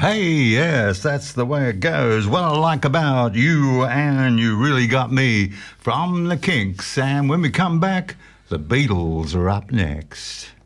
Hey, yes, that's the way it goes. What I like about you and You Really Got Me from the Kinks. And when we come back, the Beatles are up next.